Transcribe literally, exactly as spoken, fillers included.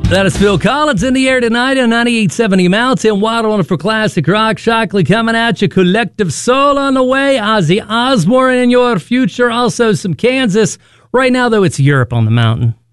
That is Phil Collins in the air tonight on ninety-eight seventy Mountain. Waddle on for classic rock. Shockley coming at you. Collective Soul on the way. Ozzy Osbourne in your future. Also some Kansas. Right now, though, it's Europe on the mountain.